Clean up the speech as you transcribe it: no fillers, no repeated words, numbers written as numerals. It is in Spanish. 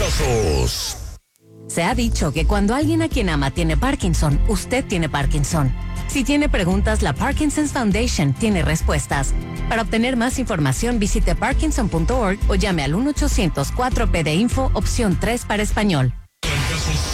famosos. Se ha dicho que cuando alguien a quien ama tiene Parkinson, usted tiene Parkinson. Si tiene preguntas, la Parkinson's Foundation tiene respuestas. Para obtener más información, visite parkinson.org o llame al 1-800-4PD-INFO, opción 3 para español.